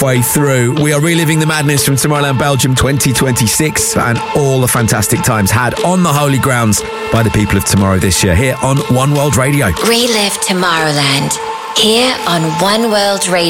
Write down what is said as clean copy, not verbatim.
halfway through. We are reliving the madness from Tomorrowland Belgium 2026 and all the fantastic times had on the holy grounds by the people of Tomorrow this year here on One World Radio. Relive Tomorrowland here on One World Radio.